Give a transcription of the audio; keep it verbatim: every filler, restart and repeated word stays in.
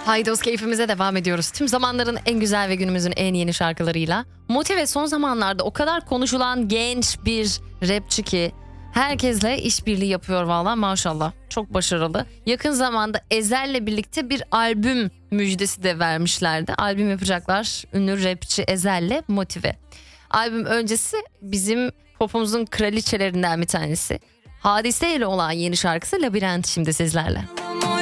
Haydos keyfimize devam ediyoruz. Tüm zamanların en güzel ve günümüzün en yeni şarkılarıyla. Motive son zamanlarda o kadar konuşulan genç bir rapçi ki herkesle işbirliği yapıyor valla, maşallah. Çok başarılı. Yakın zamanda Ezhel'le birlikte bir albüm müjdesi de vermişlerdi. Albüm yapacaklar ünlü rapçi Ezhel'le Motive. Albüm öncesi bizim popumuzun kraliçelerinden bir tanesi. Hadise ile olan yeni şarkısı Labirent şimdi sizlerle.